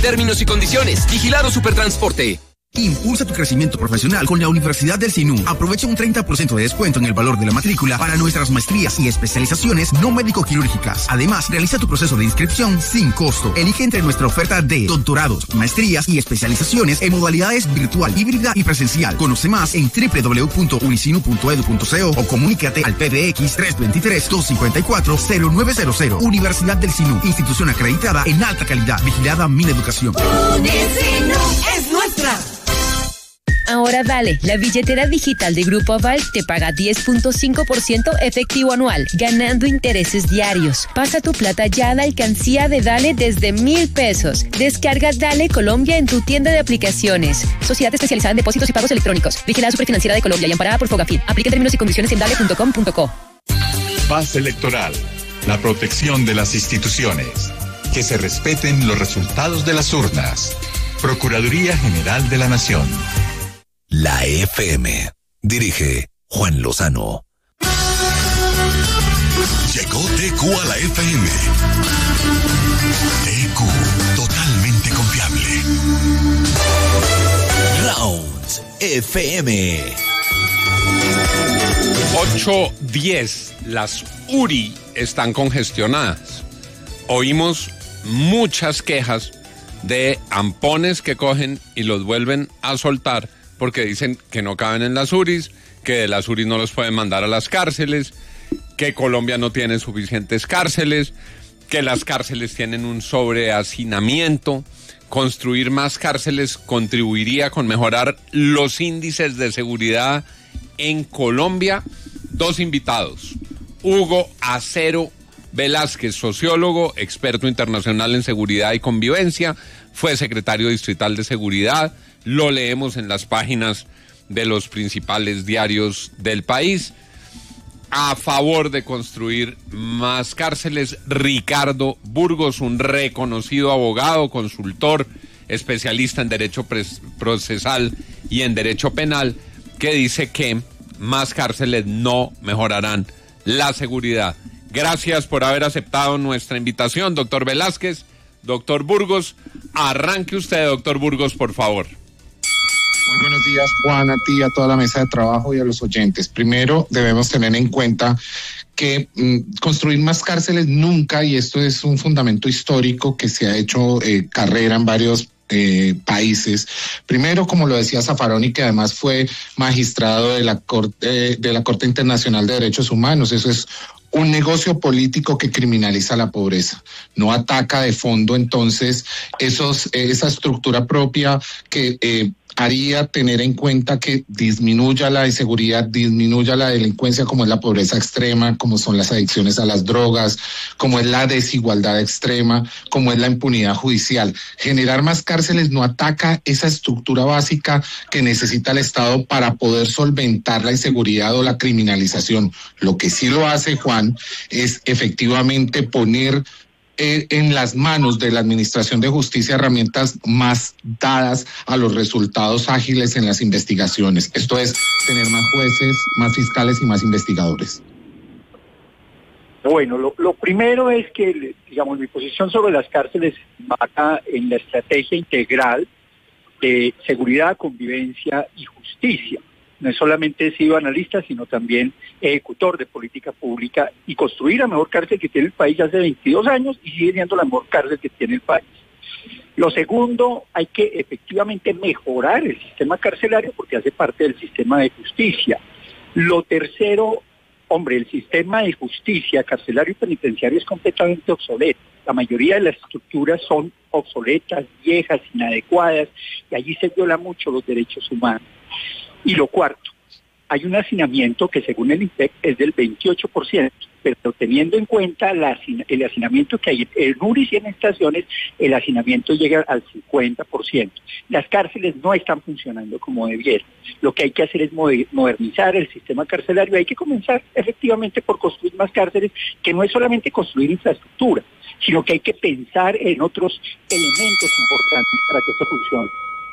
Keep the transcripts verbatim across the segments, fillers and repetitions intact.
Términos y condiciones. Vigilado Supertransporte. Impulsa tu crecimiento profesional con la Universidad del Sinú. Aprovecha un treinta por ciento de descuento en el valor de la matrícula para nuestras maestrías y especializaciones no médico-quirúrgicas. Además, realiza tu proceso de inscripción sin costo. Elige entre nuestra oferta de doctorados, maestrías y especializaciones en modalidades virtual, híbrida y presencial. Conoce más en doble u doble u doble u punto unisinu punto edu punto co o comunícate al P B X tres dos tres, dos cinco cuatro, cero nueve cero cero. Universidad del Sinú, institución acreditada en alta calidad, vigilada Mineducación. Unisinu es nuestra. Ahora Vale, la billetera digital de Grupo Aval te paga diez punto cinco por ciento efectivo anual, ganando intereses diarios. Pasa tu plata ya a la alcancía de Dale desde mil pesos. Descarga Dale Colombia en tu tienda de aplicaciones. Sociedad especializada en depósitos y pagos electrónicos. Vigilada Superfinanciera de Colombia y amparada por Fogafín. Aplica términos y condiciones en dale punto com punto co. Paz electoral. La protección de las instituciones. Que se respeten los resultados de las urnas. Procuraduría General de la Nación. La F M. Dirige Juan Lozano. Llegó T Q a la F M. T Q, totalmente confiable. Rounds F M. ocho diez. Las U R I están congestionadas. Oímos muchas quejas de ampones que cogen y los vuelven a soltar porque dicen que no caben en las U R Is, que de las U R Is no los pueden mandar a las cárceles, que Colombia no tiene suficientes cárceles, que las cárceles tienen un sobrehacinamiento. Construir más cárceles contribuiría con mejorar los índices de seguridad en Colombia. Dos invitados. Hugo Acero Velázquez, sociólogo, experto internacional en seguridad y convivencia, fue secretario distrital de seguridad. Lo leemos en las páginas de los principales diarios del país. A favor de construir más cárceles, Ricardo Burgos, un reconocido abogado, consultor, especialista en derecho procesal y en derecho penal, que dice que más cárceles no mejorarán la seguridad. Gracias por haber aceptado nuestra invitación, doctor Velázquez. Doctor Burgos, arranque usted, doctor Burgos, por favor. Muy buenos días, Juan, a ti, a toda la mesa de trabajo y a los oyentes. Primero, debemos tener en cuenta que mmm, construir más cárceles nunca, y esto es un fundamento histórico que se ha hecho eh, carrera en varios Eh, países. Primero, como lo decía Zaffaroni, que además fue magistrado de la Corte, eh, de la Corte Internacional de Derechos Humanos. Eso es un negocio político que criminaliza la pobreza. No ataca de fondo, entonces, esos, eh, esa estructura propia que eh, haría tener en cuenta que disminuya la inseguridad, disminuya la delincuencia, como es la pobreza extrema, como son las adicciones a las drogas, como es la desigualdad extrema, como es la impunidad judicial. Generar más cárceles no ataca esa estructura básica que necesita el Estado para poder solventar la inseguridad o la criminalización. Lo que sí lo hace, Juan, es efectivamente poner en las manos de la Administración de Justicia herramientas más dadas a los resultados ágiles en las investigaciones. Esto es tener más jueces, más fiscales y más investigadores. Bueno, lo, lo primero es que, digamos, mi posición sobre las cárceles va en la estrategia integral de seguridad, convivencia y justicia. No es solamente he sido analista, sino también ejecutor de política pública, y construir la mejor cárcel que tiene el país hace veintidós años y sigue siendo la mejor cárcel que tiene el país. Lo segundo, hay que efectivamente mejorar el sistema carcelario porque hace parte del sistema de justicia. Lo tercero, hombre, el sistema de justicia carcelario y penitenciario es completamente obsoleto. La mayoría de las estructuras son obsoletas, viejas, inadecuadas, y allí se viola mucho los derechos humanos. Y lo cuarto, hay un hacinamiento que según el INPEC es del veintiocho por ciento, pero teniendo en cuenta la, el hacinamiento que hay en U R Is y en estaciones, el hacinamiento llega al cincuenta por ciento. Las cárceles no están funcionando como debieran. Lo que hay que hacer es modernizar el sistema carcelario. Hay que comenzar efectivamente por construir más cárceles, que no es solamente construir infraestructura, sino que hay que pensar en otros elementos importantes para que esto funcione.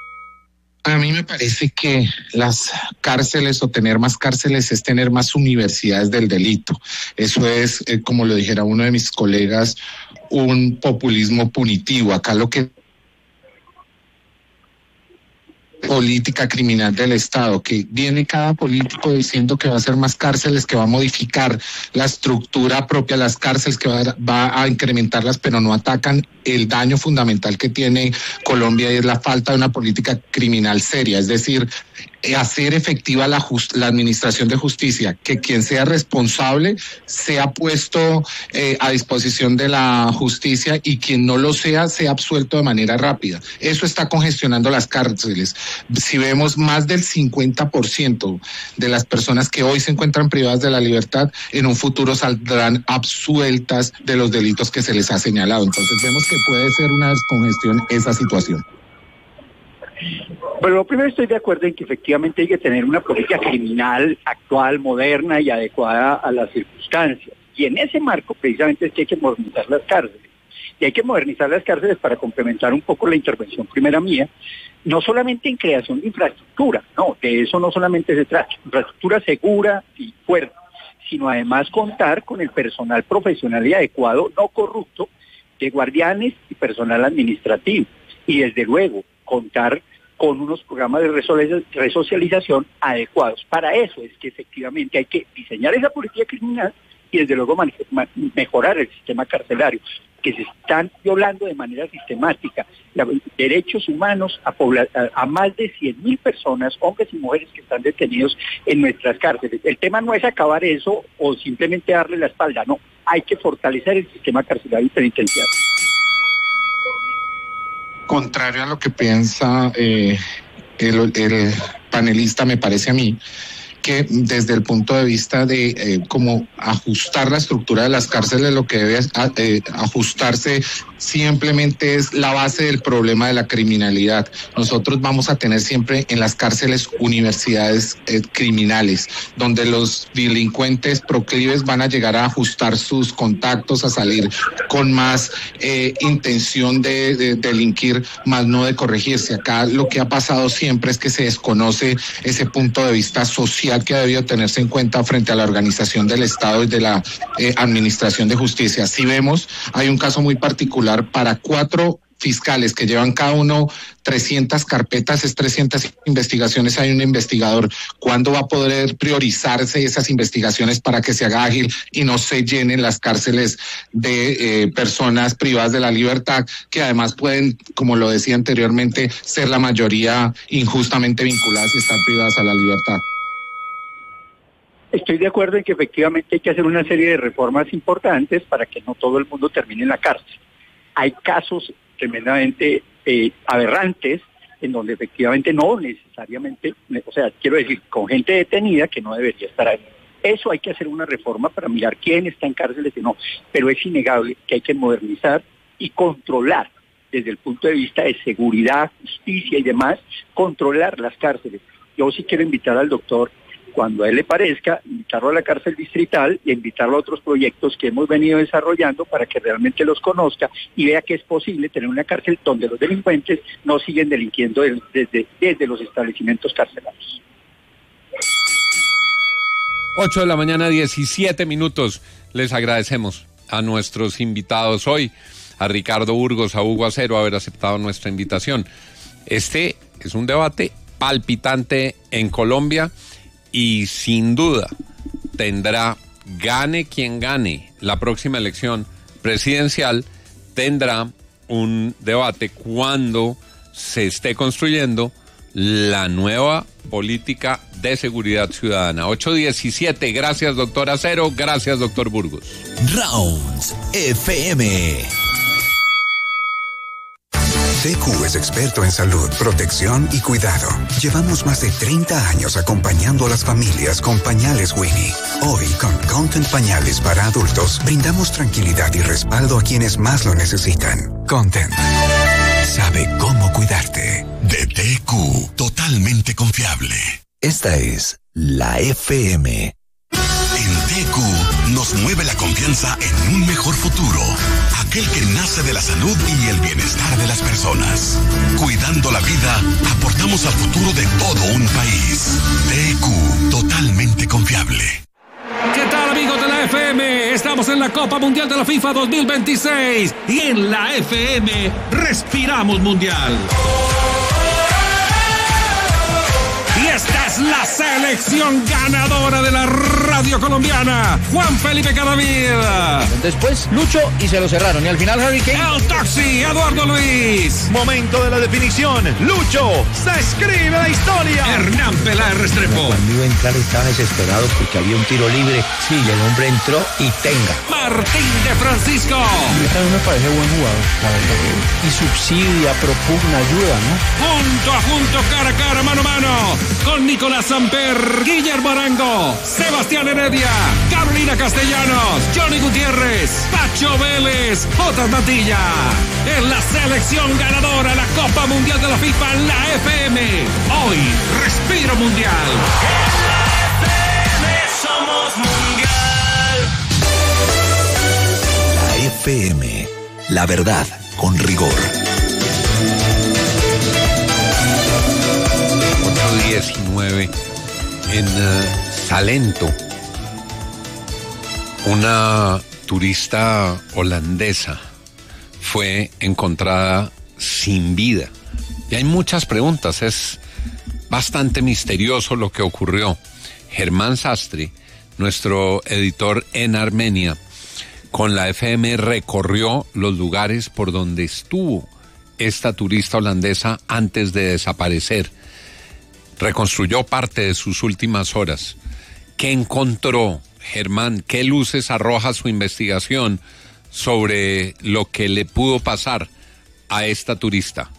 A mí me parece que las cárceles o tener más cárceles es tener más universidades del delito. Eso es, eh, como lo dijera uno de mis colegas, un populismo punitivo. Acá lo que política criminal del Estado, que viene cada político diciendo que va a hacer más cárceles, que va a modificar la estructura propia de las cárceles, que va, va a incrementarlas, pero no atacan el daño fundamental que tiene Colombia, y es la falta de una política criminal seria, es decir, hacer efectiva la, just, la administración de justicia, que quien sea responsable sea puesto eh, a disposición de la justicia y quien no lo sea sea absuelto de manera rápida. Eso está congestionando las cárceles. Si vemos, más del cincuenta por ciento de las personas que hoy se encuentran privadas de la libertad en un futuro saldrán absueltas de los delitos que se les ha señalado. Entonces vemos que puede ser una descongestión esa situación. Bueno, lo primero, estoy de acuerdo en que efectivamente hay que tener una política criminal actual, moderna y adecuada a las circunstancias. Y en ese marco precisamente es que hay que modernizar las cárceles. Y hay que modernizar las cárceles para complementar un poco la intervención primera mía, no solamente en creación de infraestructura, no, de eso no solamente se trata, infraestructura segura y fuerte, sino además contar con el personal profesional y adecuado, no corrupto, de guardianes y personal administrativo. Y desde luego, contar con unos programas de resocialización adecuados. Para eso es que efectivamente hay que diseñar esa política criminal y desde luego mejorar el sistema carcelario, que se están violando de manera sistemática derechos humanos a, a, a más de cien mil personas, hombres y mujeres que están detenidos en nuestras cárceles. El tema no es acabar eso o simplemente darle la espalda, no, hay que fortalecer el sistema carcelario y penitenciario. Contrario a lo que piensa eh, el, el panelista, me parece a mí, que desde el punto de vista de eh, cómo ajustar la estructura de las cárceles, lo que debe eh, ajustarse simplemente es la base del problema de la criminalidad. Nosotros vamos a tener siempre en las cárceles universidades eh, criminales, donde los delincuentes proclives van a llegar a ajustar sus contactos, a salir con más eh, intención de, de delinquir, más no de corregirse. Acá lo que ha pasado siempre es que se desconoce ese punto de vista social que ha debido tenerse en cuenta frente a la organización del Estado y de la eh, administración de justicia. Si vemos, hay un caso muy particular para cuatro fiscales que llevan cada uno trescientas carpetas, es trescientas investigaciones, hay un investigador. ¿Cuándo va a poder priorizarse esas investigaciones para que se haga ágil y no se llenen las cárceles de eh, personas privadas de la libertad, que además pueden, como lo decía anteriormente, ser la mayoría injustamente vinculadas y estar privadas a la libertad? Estoy de acuerdo en que efectivamente hay que hacer una serie de reformas importantes para que no todo el mundo termine en la cárcel. Hay casos tremendamente eh, aberrantes en donde efectivamente no necesariamente, o sea, quiero decir, con gente detenida que no debería estar ahí. Eso hay que hacer una reforma para mirar quién está en cárceles y no, pero es innegable que hay que modernizar y controlar desde el punto de vista de seguridad, justicia y demás, controlar las cárceles. Yo sí quiero invitar al doctor, cuando a él le parezca, invitarlo a la cárcel distrital y invitarlo a otros proyectos que hemos venido desarrollando para que realmente los conozca y vea que es posible tener una cárcel donde los delincuentes no siguen delinquiendo desde, desde los establecimientos carcelarios. ocho de la mañana, diecisiete minutos. Les agradecemos a nuestros invitados hoy, a Ricardo Burgos, a Hugo Acero, haber aceptado nuestra invitación. Este es un debate palpitante en Colombia y sin duda tendrá, gane quien gane la próxima elección presidencial, tendrá un debate cuando se esté construyendo la nueva política de seguridad ciudadana. ocho diecisiete, gracias doctor Acero, gracias doctor Burgos. Rounds F M. T Q es experto en salud, protección y cuidado. Llevamos más de treinta años acompañando a las familias con pañales Winnie. Hoy, con Content Pañales para adultos, brindamos tranquilidad y respaldo a quienes más lo necesitan. Content sabe cómo cuidarte. De T Q, totalmente confiable. Esta es la F M. En T Q nos mueve la confianza en un mejor futuro, aquel que nace de la salud y el bienestar de las personas. Cuidando la vida, aportamos al futuro de todo un país. T Q, totalmente confiable. ¿Qué tal, amigos de la F M? Estamos en la Copa Mundial de la FIFA dos mil veintiséis y en la F M respiramos mundial. es la selección ganadora de la radio colombiana, Juan Felipe Cadavid. Después Lucho y se lo cerraron. Y al final Harry Kane. El taxi, Eduardo Luis. Momento de la definición. Lucho, se escribe la historia. Hernán Peláez Restrepo. Cuando iba a entrar estaba desesperado porque había un tiro libre. Sí, y el hombre entró y tenga. Martín de Francisco. A mí me parece buen jugador, la verdad. Y subsidia, propugna, ayuda, ¿no? Junto a junto, cara a cara, mano a mano, con Nicolás Samper, Guillermo Arango, Sebastián Heredia, Carolina Castellanos, Johnny Gutiérrez, Pacho Vélez, J. Matilla. Es la selección ganadora de la Copa Mundial de la FIFA, la F M. Hoy, respiro mundial. En la F M somos mundial. La F M, la verdad con rigor. ocho diecinueve en uh, Salento, una turista holandesa fue encontrada sin vida. Y hay muchas preguntas, es bastante misterioso lo que ocurrió. Germán Sastre, nuestro editor en Armenia, con la F M recorrió los lugares por donde estuvo esta turista holandesa antes de desaparecer. Reconstruyó parte de sus últimas horas. ¿Qué encontró, Germán? ¿Qué luces arroja su investigación sobre lo que le pudo pasar a esta turista?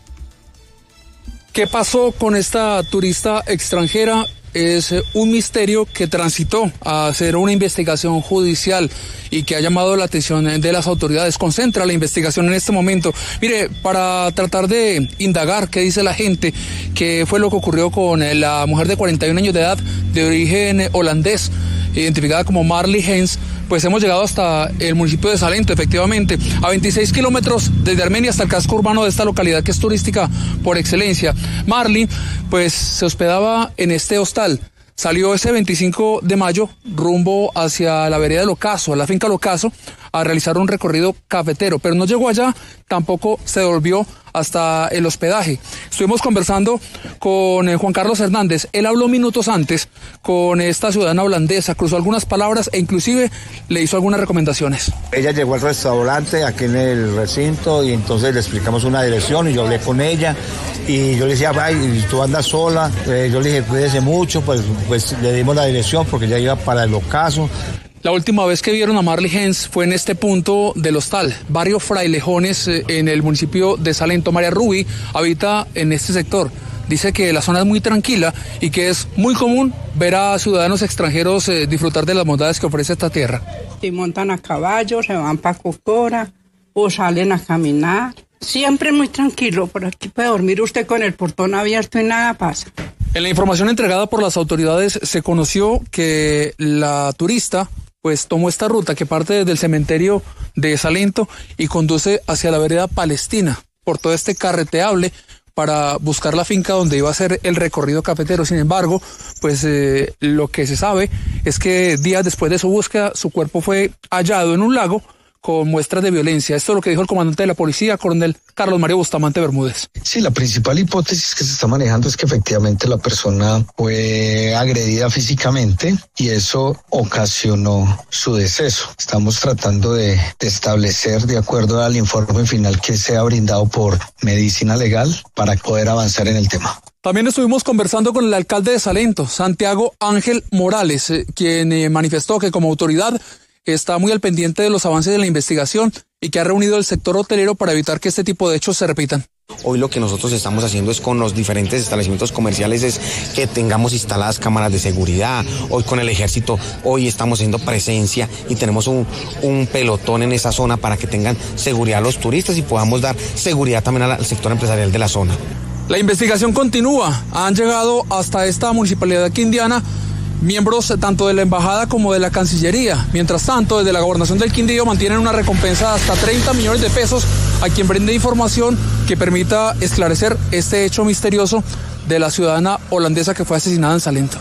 ¿Qué pasó con esta turista extranjera? Es un misterio que transitó a hacer una investigación judicial y que ha llamado la atención de las autoridades. Concentra la investigación en este momento. Mire, para tratar de indagar qué dice la gente, qué fue lo que ocurrió con la mujer de cuarenta y un años de edad, de origen holandés, identificada como Marley Hens, pues hemos llegado hasta el municipio de Salento, efectivamente, a veintiséis kilómetros desde Armenia hasta el casco urbano de esta localidad que es turística por excelencia. Marley, pues se hospedaba en este hostal. Salió ese veinticinco de mayo rumbo hacia la vereda del Ocaso, a la finca del Ocaso, a realizar un recorrido cafetero, pero no llegó allá, tampoco se devolvió hasta el hospedaje. Estuvimos conversando con eh, Juan Carlos Hernández. Él habló minutos antes con esta ciudadana holandesa, cruzó algunas palabras e inclusive le hizo algunas recomendaciones. Ella llegó al restaurante aquí en el recinto y entonces le explicamos una dirección y yo hablé con ella y yo le decía, ay, tú andas sola, eh, yo le dije, cuídese mucho, pues, pues le dimos la dirección porque ya iba para el Ocaso. La última vez que vieron a Marley Hens fue en este punto del hostal, barrio Frailejones, eh, en el municipio de Salento. María Rubí habita en este sector. Dice que la zona es muy tranquila y que es muy común ver a ciudadanos extranjeros eh, disfrutar de las bondades que ofrece esta tierra. Si montan a caballo, se van para Cocora o salen a caminar. Siempre muy tranquilo, por aquí puede dormir usted con el portón abierto y nada pasa. En la información entregada por las autoridades se conoció que la turista pues tomó esta ruta que parte desde el cementerio de Salento y conduce hacia la vereda Palestina, por todo este carreteable para buscar la finca donde iba a ser el recorrido cafetero. Sin embargo, pues eh, lo que se sabe es que días después de su búsqueda, su cuerpo fue hallado en un lago con muestras de violencia. Esto es lo que dijo el comandante de la policía, coronel Carlos Mario Bustamante Bermúdez. Sí, la principal hipótesis que se está manejando es que efectivamente la persona fue agredida físicamente y eso ocasionó su deceso. Estamos tratando de, de establecer, de acuerdo al informe final que sea brindado por medicina legal, para poder avanzar en el tema. También estuvimos conversando con el alcalde de Salento, Santiago Ángel Morales, eh, quien eh, manifestó que como autoridad está muy al pendiente de los avances de la investigación y que ha reunido el sector hotelero para evitar que este tipo de hechos se repitan. Hoy lo que nosotros estamos haciendo es con los diferentes establecimientos comerciales es que tengamos instaladas cámaras de seguridad. Hoy con el ejército, hoy estamos haciendo presencia y tenemos un, un pelotón en esa zona para que tengan seguridad los turistas y podamos dar seguridad también al sector empresarial de la zona. La investigación continúa. Han llegado hasta esta municipalidad quindiana miembros tanto de la embajada como de la Cancillería. Mientras tanto, desde la gobernación del Quindío mantienen una recompensa de hasta treinta millones de pesos a quien brinde información que permita esclarecer este hecho misterioso de la ciudadana holandesa que fue asesinada en Salento.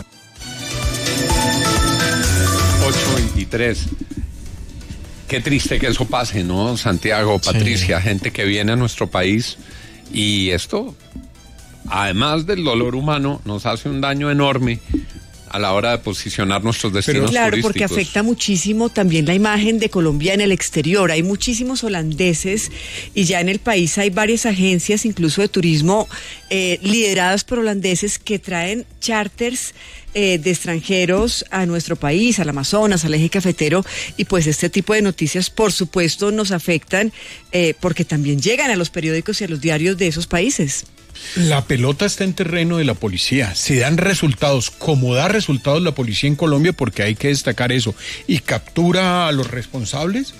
ocho veintitrés. Qué triste que eso pase, ¿no, Santiago, Patricia? Sí. Gente que viene a nuestro país y esto además del dolor humano, nos hace un daño enorme a la hora de posicionar nuestros destinos Pero, claro, turísticos. porque afecta muchísimo también la imagen de Colombia en el exterior. Hay muchísimos holandeses y ya en el país hay varias agencias, incluso de turismo, eh, lideradas por holandeses que traen charters eh, de extranjeros a nuestro país, al Amazonas, al eje cafetero, y pues este tipo de noticias, por supuesto, nos afectan eh, porque también llegan a los periódicos y a los diarios de esos países. La pelota está en terreno de la policía. Se dan resultados, como da resultados la policía en Colombia, porque hay que destacar eso, y captura a los responsables.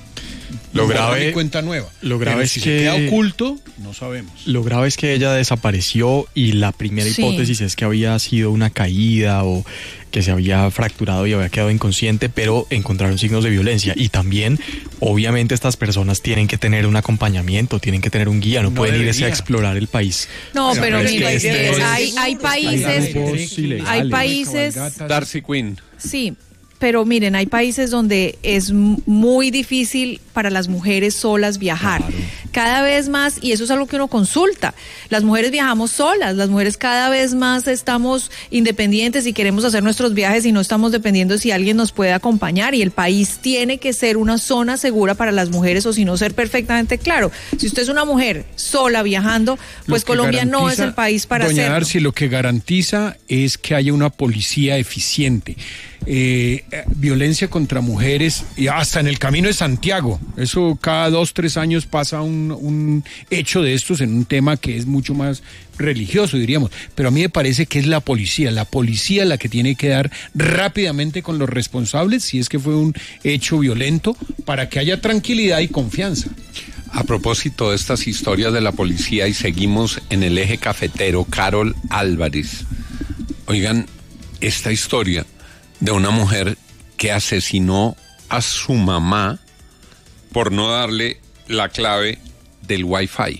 Lo grave, cuenta nueva. Lo grave Pero es si que se queda oculto, no sabemos. Lo grave es que ella desapareció y la primera Sí. hipótesis es que había sido una caída o que se había fracturado y había quedado inconsciente, pero encontraron signos de violencia. Y también, obviamente, estas personas tienen que tener un acompañamiento, tienen que tener un guía, no, No pueden debería. irse a explorar el país. No, O sea, pero es mire, que este es- hay, hay países, hay países, Darcy Quinn. sí, pero miren, hay países donde es m- muy difícil para las mujeres solas viajar. Cada vez más, y eso es algo que uno consulta, las mujeres viajamos solas, las mujeres cada vez más estamos independientes y queremos hacer nuestros viajes y no estamos dependiendo si alguien nos puede acompañar, y el país tiene que ser una zona segura para las mujeres, o si no, ser perfectamente claro. Si usted es una mujer sola viajando, pues Lo que Colombia no es garantiza, el país para doña hacerlo. Darcy, lo que garantiza es que haya una policía eficiente. Eh, eh, violencia contra mujeres, y hasta en el Camino de Santiago, eso cada dos, tres años pasa un, un hecho de estos en un tema que es mucho más religioso, diríamos, pero a mí me parece que es la policía, la policía la que tiene que dar rápidamente con los responsables si es que fue un hecho violento, para que haya tranquilidad y confianza. A propósito de estas historias de la policía, y seguimos en el eje cafetero, Carol Álvarez. Oigan, esta historia de una mujer que asesinó a su mamá por no darle la clave del Wi-Fi.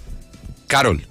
Carol.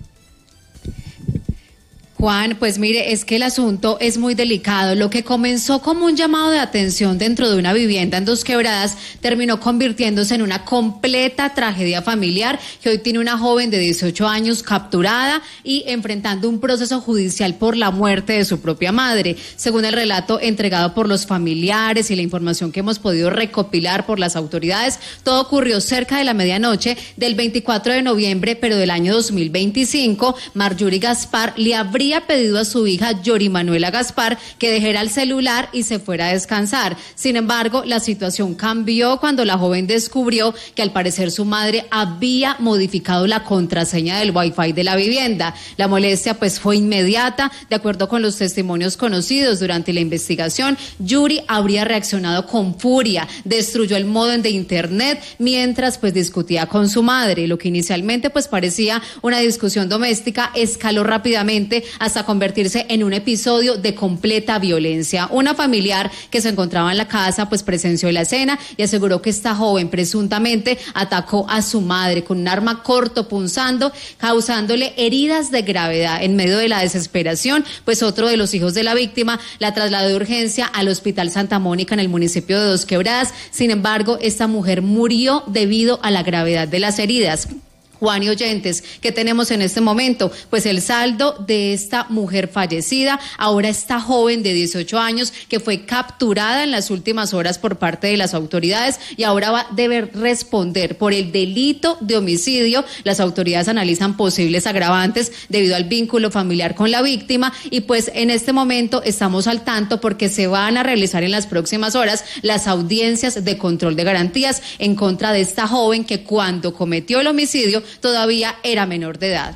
Juan, pues mire, es que el asunto es muy delicado. Lo que comenzó como un llamado de atención dentro de una vivienda en Dos Quebradas terminó convirtiéndose en una completa tragedia familiar, que hoy tiene una joven de dieciocho años capturada y enfrentando un proceso judicial por la muerte de su propia madre. Según el relato entregado por los familiares y la información que hemos podido recopilar por las autoridades, todo ocurrió cerca de la medianoche del veinticuatro de noviembre, pero del año dos mil veinticinco. Marjorie Gaspar le habría pedido a su hija Yori Manuela Gaspar que dejara el celular y se fuera a descansar. Sin embargo, la situación cambió cuando la joven descubrió que al parecer su madre había modificado la contraseña del Wi-Fi de la vivienda. La molestia pues fue inmediata. De acuerdo con los testimonios conocidos durante la investigación, Yuri habría reaccionado con furia, destruyó el módem de internet mientras pues discutía con su madre. Lo que inicialmente pues parecía una discusión doméstica escaló rápidamente hasta convertirse en un episodio de completa violencia. Una familiar que se encontraba en la casa pues presenció la escena y aseguró que esta joven presuntamente atacó a su madre con un arma cortopunzando, causándole heridas de gravedad. En medio de la desesperación, pues otro de los hijos de la víctima la trasladó de urgencia al Hospital Santa Mónica en el municipio de Dos Quebradas. Sin embargo, esta mujer murió debido a la gravedad de las heridas. Juan y oyentes, ¿qué tenemos en este momento? Pues el saldo de esta mujer fallecida, ahora esta joven de dieciocho años que fue capturada en las últimas horas por parte de las autoridades y ahora va a deber responder por el delito de homicidio. Las autoridades analizan posibles agravantes debido al vínculo familiar con la víctima y pues en este momento estamos al tanto porque se van a realizar en las próximas horas las audiencias de control de garantías en contra de esta joven que cuando cometió el homicidio todavía era menor de edad.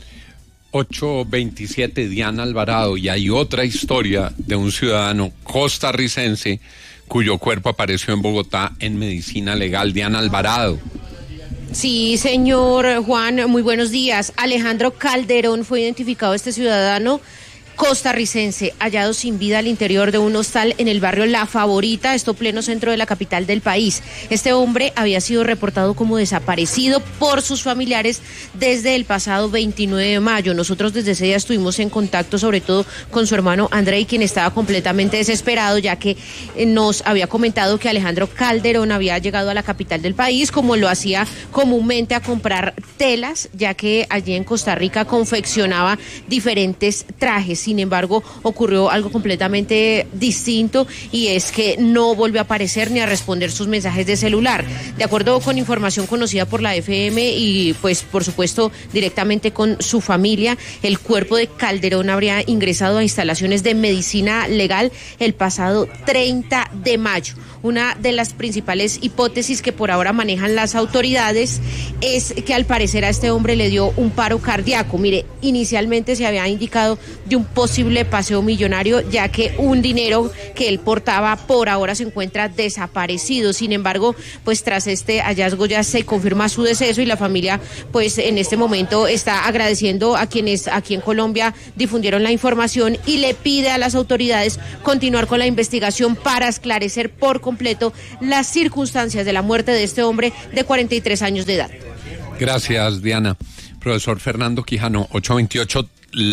ocho veintisiete, Diana Alvarado, y hay otra historia de un ciudadano costarricense cuyo cuerpo apareció en Bogotá en medicina legal. Diana Alvarado. Sí, señor Juan, muy buenos días. Alejandro Calderón fue identificado este ciudadano costarricense, hallado sin vida al interior de un hostal en el barrio La Favorita, esto pleno centro de la capital del país. Este hombre había sido reportado como desaparecido por sus familiares desde el pasado veintinueve de mayo. Nosotros desde ese día estuvimos en contacto sobre todo con su hermano Andrei, quien estaba completamente desesperado, ya que nos había comentado que Alejandro Calderón había llegado a la capital del país, como lo hacía comúnmente, a comprar telas, ya que allí en Costa Rica confeccionaba diferentes trajes. Sin embargo, ocurrió algo completamente distinto, y es que no volvió a aparecer ni a responder sus mensajes de celular. De acuerdo con información conocida por la F M y pues por supuesto directamente con su familia, el cuerpo de Calderón habría ingresado a instalaciones de medicina legal el pasado treinta de mayo. Una de las principales hipótesis que por ahora manejan las autoridades es que al parecer a este hombre le dio un paro cardíaco. Mire, inicialmente se había indicado de un posible paseo millonario, ya que un dinero que él portaba por ahora se encuentra desaparecido. Sin embargo, pues tras este hallazgo ya se confirma su deceso, y la familia pues en este momento está agradeciendo a quienes aquí en Colombia difundieron la información y le pide a las autoridades continuar con la investigación para esclarecer por completo las circunstancias de la muerte de este hombre de cuarenta y tres años de edad. Gracias, Diana. Profesor Fernando Quijano, ocho veintiocho,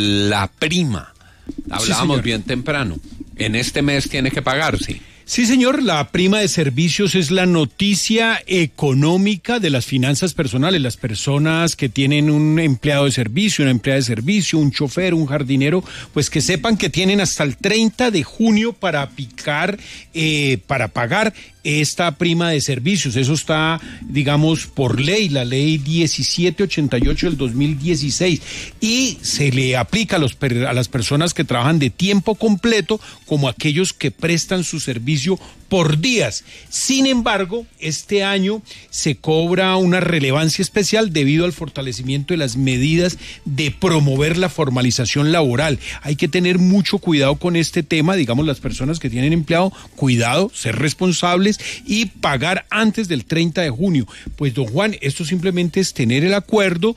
la prima. Hablábamos sí, bien temprano. En este mes tiene que pagar, sí. Sí, señor, la prima de servicios es la noticia económica de las finanzas personales. Las personas que tienen un empleado de servicio, una empleada de servicio, un chofer, un jardinero, pues que sepan que tienen hasta el treinta de junio para aplicar, eh, para pagar esta prima de servicios. Eso está, digamos, por ley, la ley diecisiete ochenta y ocho del dos mil dieciséis, y se le aplica a, los, a las personas que trabajan de tiempo completo como aquellos que prestan su servicio por días. Sin embargo, este año se cobra una relevancia especial debido al fortalecimiento de las medidas de promover la formalización laboral. Hay que tener mucho cuidado con este tema, digamos, las personas que tienen empleado, cuidado, ser responsables y pagar antes del treinta de junio. Pues, don Juan, esto simplemente es tener el acuerdo,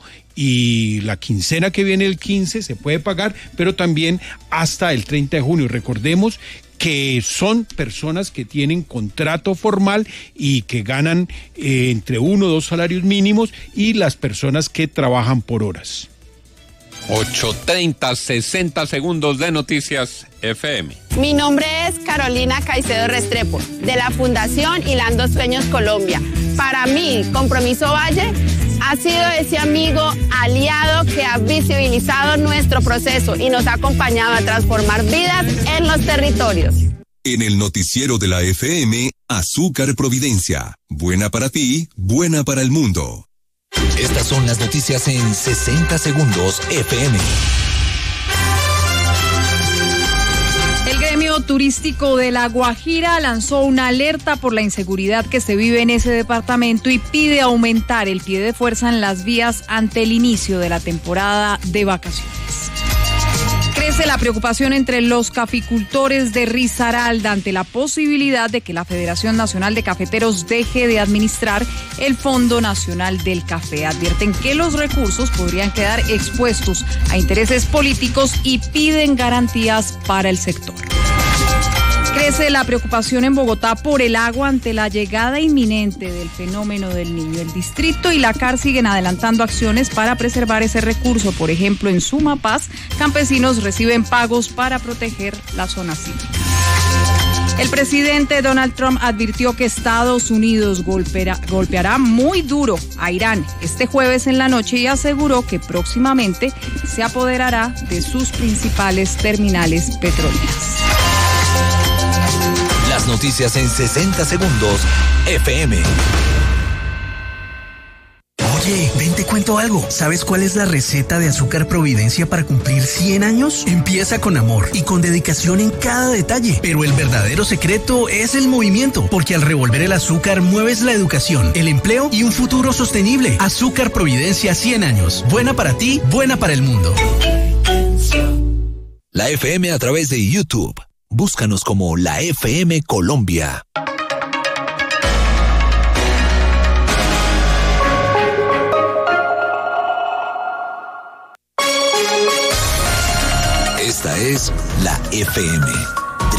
y la quincena que viene el quince se puede pagar, pero también hasta el treinta de junio. Recordemos que son personas que tienen contrato formal y que ganan eh, entre uno o dos salarios mínimos, y las personas que trabajan por horas. ocho treinta, sesenta segundos de Noticias F M. Mi nombre es Carolina Caicedo Restrepo, de la Fundación Hilando Sueños Colombia. Para mí, Compromiso Valle ha sido ese amigo aliado que ha visibilizado nuestro proceso y nos ha acompañado a transformar vidas en los territorios. En el noticiero de la F M, Azúcar Providencia. Buena para ti, buena para el mundo. Estas son las noticias en sesenta segundos F M. El gremio turístico de La Guajira lanzó una alerta por la inseguridad que se vive en ese departamento y pide aumentar el pie de fuerza en las vías ante el inicio de la temporada de vacaciones. Crece la preocupación entre los caficultores de Risaralda ante la posibilidad de que la Federación Nacional de Cafeteros deje de administrar el Fondo Nacional del Café. Advierten que los recursos podrían quedar expuestos a intereses políticos y piden garantías para el sector. Crece la preocupación en Bogotá por el agua ante la llegada inminente del fenómeno del Niño. El distrito y la C A R siguen adelantando acciones para preservar ese recurso. Por ejemplo, en Sumapaz, campesinos reciben pagos para proteger la zona cívica. El presidente Donald Trump advirtió que Estados Unidos golpeará, golpeará muy duro a Irán este jueves en la noche y aseguró que próximamente se apoderará de sus principales terminales petroleras. Las noticias en sesenta segundos F M. Oye, ven te cuento algo. ¿Sabes cuál es la receta de Azúcar Providencia para cumplir cien años? Empieza con amor y con dedicación en cada detalle. Pero el verdadero secreto es el movimiento, porque al revolver el azúcar mueves la educación, el empleo y un futuro sostenible. Azúcar Providencia cien años. Buena para ti, buena para el mundo. La F M a través de YouTube. Búscanos como la F M Colombia. Esta es F M.